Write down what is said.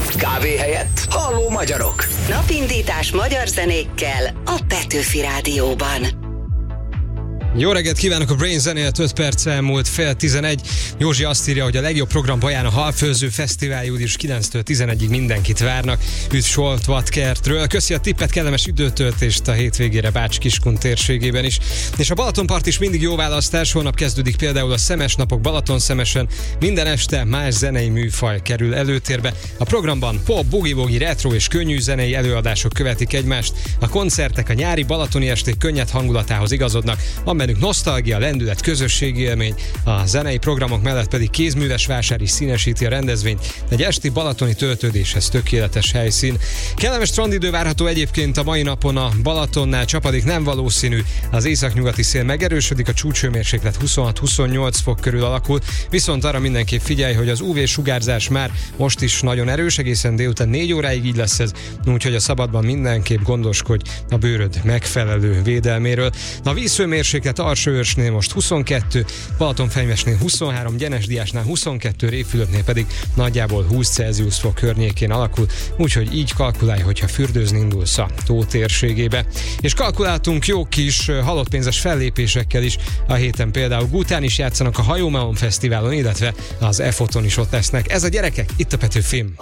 Kávé helyett halló magyarok. Napindítás magyar zenékkel a Petőfi Rádióban. Jó reggelt kívánok, a Brain zenélet 5 perc elmúlt 10:11. Józsi azt írja, hogy a legjobb program Baján a Halfőző Fesztivál július 9-től 11-ig mindenkit várnak. Üdv Solt-Vatkertről. Köszi a tippet, kellemes időtöltést a hétvégére Bács-Kiskun térségében is. És a Balatonpart is mindig jó választás. Holnap kezdődik például a Szemes napok Balatonszemesen. Minden este más zenei műfaj kerül előtérbe. A programban pop, boogie-woogie, retro és könnyű zenei előadások követik egymást. A koncertek a nyári balatoni esték könnyed hangulatához igazodnak. Van bennük nosztalgia, lendület, közösségi élmény. A zenei programok mellett pedig kézműves vásár is színesíti a rendezvényt. Egy esti balatoni töltődéshez tökéletes helyszín. Kellemes strandidő várható egyébként a mai napon a Balatonnál, csapadék nem valószínű. Az északnyugati szél megerősödik, a csúcshőmérséklet 26-28 fok körül alakul, viszont arra mindenképp figyelj, hogy az UV-sugárzás már most is nagyon erős, egészen délután 4 óráig így lesz ez, úgyhogy a szabadban mindenképp gondoskodj a bőröd megfelelő védelméről. A vízhőmérséklet Alsóőrsnél most 22, Balatonfenyvesnél 23, Gyenesdiásnál 22, Révfülöpnél pedig nagyjából 20 Celsius fok környékén alakul, úgyhogy így kalkulálj, hogyha fürdőzni indulsz a tó térségébe. És kalkuláltunk jó kis halottpénzes fellépésekkel is. A héten például Gután is játszanak a Hajómalom Fesztiválon, illetve az EFOT-on is ott lesznek. Ez a gyerekek, itt a Petőfim.